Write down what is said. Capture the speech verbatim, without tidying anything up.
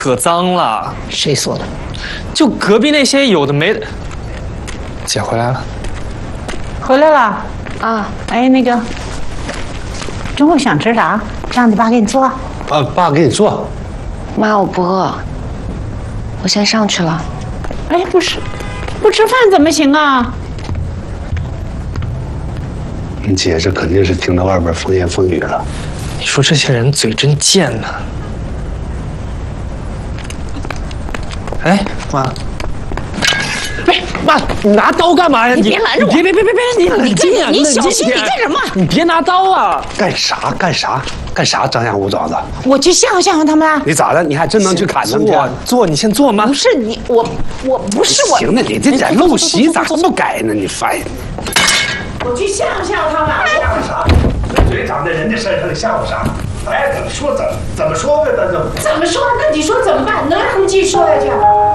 可脏了。 谁说的？ 就隔壁那些有的没的。姐回来了。 回来了啊！哎，那个，中午想吃啥？让你爸给你做。 啊，爸给你做。 妈，我不饿，我先上去了。 哎，不是，不吃饭怎么行啊？ 你姐这肯定是听到外边风言风语了。 你说这些人嘴真贱呐！哎，妈。 妈，你拿刀干嘛呀？ 你别拦着我！ 别别别别别！你冷静啊！ 你小心！你干什么？ 你别拿刀啊！ 干啥干啥干啥？张牙舞爪的！ 我去吓唬吓唬他们。 你咋的？你还真能去砍他们去？ 坐，你先坐吗？ 不是你，我我不是我。 行了，你这点陋习咋不改呢？你烦人！ 我去吓唬吓唬他们。 吓唬啥？嘴长在人家身上，你吓唬啥？哎，怎么说怎么怎么说呗？那就怎么说？跟你说怎么办？能让他们继续说下去？